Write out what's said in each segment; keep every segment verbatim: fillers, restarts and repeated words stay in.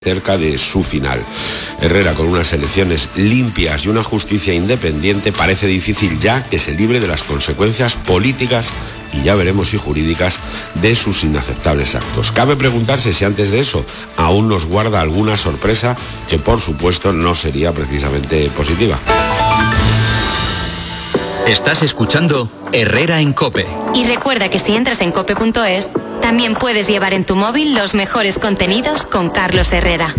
cerca de su final. Herrera, con unas elecciones limpias y una justicia independiente, parece difícil ya que se libre de las consecuencias políticas y ya veremos si jurídicas de sus inaceptables actos. Cabe preguntarse si antes de eso aún nos guarda alguna sorpresa que por supuesto no sería precisamente positiva. Estás escuchando Herrera en COPE. Y recuerda que si entras en cope punto es, también puedes llevar en tu móvil los mejores contenidos con Carlos Herrera.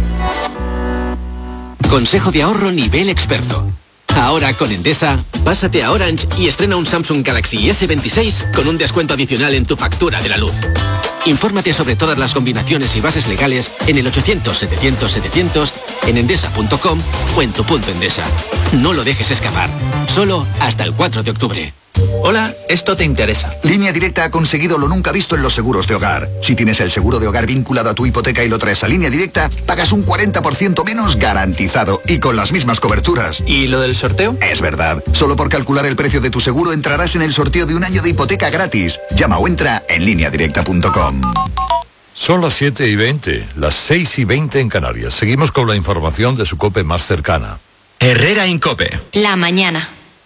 Consejo de ahorro nivel experto. Ahora con Endesa, pásate a Orange y estrena un Samsung Galaxy ese veintiséis con un descuento adicional en tu factura de la luz. Infórmate sobre todas las combinaciones y bases legales en el ochocientos setecientos setecientos, en endesa punto com o en tu punto Endesa. No lo dejes escapar. Solo hasta el cuatro de octubre. Hola, esto te interesa. Línea Directa ha conseguido lo nunca visto en los seguros de hogar. Si tienes el seguro de hogar vinculado a tu hipoteca y lo traes a Línea Directa, pagas un cuarenta por ciento menos garantizado y con las mismas coberturas. ¿Y lo del sorteo? Es verdad. Solo por calcular el precio de tu seguro entrarás en el sorteo de un año de hipoteca gratis. Llama o entra en línea directa punto com. Son las siete y veinte, las seis y veinte en Canarias. Seguimos con la información de su COPE más cercana. Herrera en COPE. La mañana.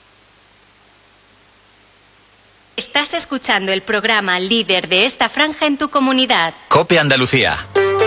Estás escuchando el programa líder de esta franja en tu comunidad. COPE Andalucía.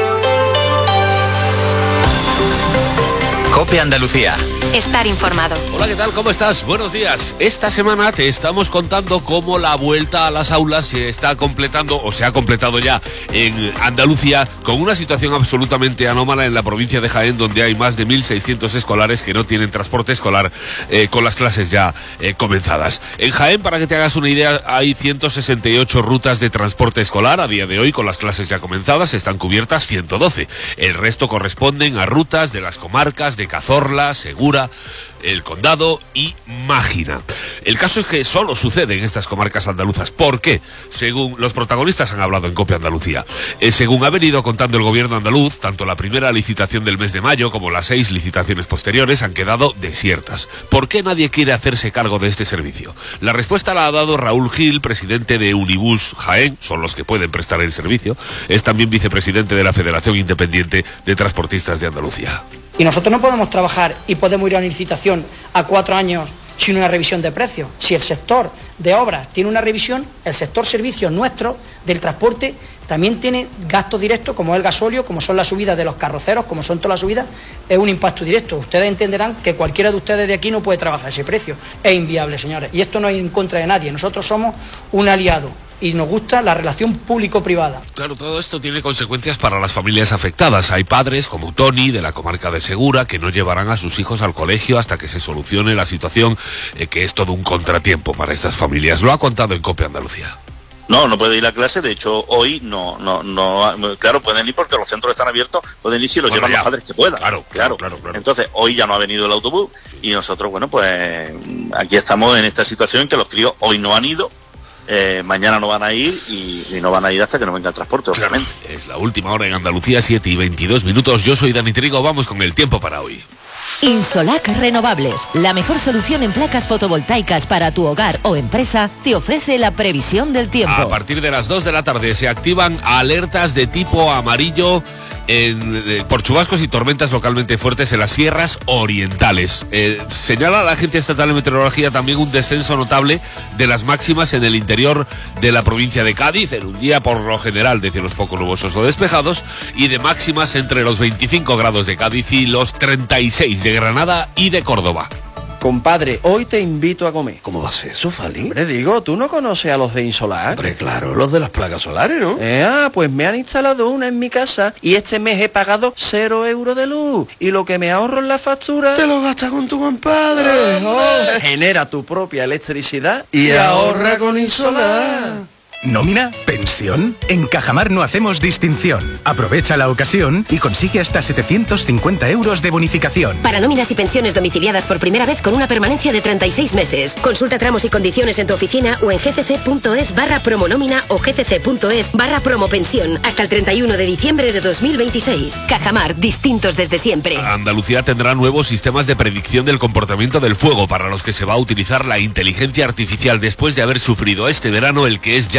COPE Andalucía. Estar informado. Hola, ¿qué tal? ¿Cómo estás? Buenos días. Esta semana te estamos contando cómo la vuelta a las aulas se está completando o se ha completado ya en Andalucía, con una situación absolutamente anómala en la provincia de Jaén, donde hay más de mil seiscientos escolares que no tienen transporte escolar eh, con las clases ya eh, comenzadas. En Jaén, para que te hagas una idea, hay ciento sesenta y ocho rutas de transporte escolar a día de hoy con las clases ya comenzadas. Están cubiertas ciento doce. El resto corresponden a rutas de las comarcas de Cazorla, Segura, El Condado y Mágina. El caso es que solo sucede en estas comarcas andaluzas. ¿Por qué? Según los protagonistas han hablado en COPE Andalucía. Eh, según ha venido contando el gobierno andaluz, tanto la primera licitación del mes de mayo como las seis licitaciones posteriores han quedado desiertas. ¿Por qué nadie quiere hacerse cargo de este servicio? La respuesta la ha dado Raúl Gil, presidente de Unibus Jaén, son los que pueden prestar el servicio. Es también vicepresidente de la Federación Independiente de Transportistas de Andalucía. Y nosotros no podemos trabajar y podemos ir a una licitación a cuatro años sin una revisión de precios. Si el sector de obras tiene una revisión, el sector servicios nuestro del transporte también tiene gastos directos, como el gasóleo, como son las subidas de los carroceros, como son todas las subidas, es un impacto directo. Ustedes entenderán que cualquiera de ustedes de aquí no puede trabajar ese precio. Es inviable, señores. Y esto no es en contra de nadie. Nosotros somos un aliado. Y nos gusta la relación público-privada. Claro, todo esto tiene consecuencias para las familias afectadas. Hay padres como Tony, de la comarca de Segura, que no llevarán a sus hijos al colegio hasta que se solucione la situación, eh, que es todo un contratiempo para estas familias. Lo ha contado en COPE Andalucía. No, no puede ir a clase, de hecho hoy no, no, no, claro, pueden ir porque los centros están abiertos, pueden ir si los bueno, llevan ya. Los padres que puedan. Claro, claro, claro, claro. Entonces, hoy ya no ha venido el autobús y nosotros, bueno, pues aquí estamos en esta situación en que los críos hoy no han ido. Eh, mañana no van a ir y, y no van a ir hasta que no venga el transporte, obviamente. Claro, es la última hora en Andalucía, siete y veintidós minutos. Yo soy Dani Trigo, vamos con el tiempo para hoy. Insolac Renovables, la mejor solución en placas fotovoltaicas para tu hogar o empresa, te ofrece la previsión del tiempo. A partir de las dos de la tarde se activan alertas de tipo amarillo En, eh, por chubascos y tormentas localmente fuertes en las sierras orientales. Eh, señala la Agencia Estatal de Meteorología también un descenso notable de las máximas en el interior de la provincia de Cádiz, en un día por lo general de cielos poco nubosos o despejados, y de máximas entre los veinticinco grados de Cádiz y los treinta y seis de Granada y de Córdoba. Compadre, hoy te invito a comer. ¿Cómo va a ser eso, Fali? Hombre, digo, ¿tú no conoces a los de Insolac? Hombre, claro, los de las placas solares, ¿no? Eh, ah, pues me han instalado una en mi casa y este mes he pagado cero euros de luz. Y lo que me ahorro en la factura... ¡Te lo gastas con tu compadre! Oh, genera tu propia electricidad y, y ahorra con Insolac. ¿Nómina? ¿Pensión? En Cajamar no hacemos distinción. Aprovecha la ocasión y consigue hasta setecientos cincuenta euros de bonificación. Para nóminas y pensiones domiciliadas por primera vez con una permanencia de treinta y seis meses. Consulta tramos y condiciones en tu oficina o en gcc.es barra promonómina o gcc.es barra promopensión hasta el treinta y uno de diciembre de dos mil veintiséis. Cajamar, distintos desde siempre. Andalucía tendrá nuevos sistemas de predicción del comportamiento del fuego, para los que se va a utilizar la inteligencia artificial después de haber sufrido este verano el que es ya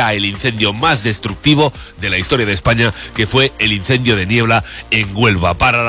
a el incendio más destructivo de la historia de España, que fue el incendio de niebla en Huelva. Para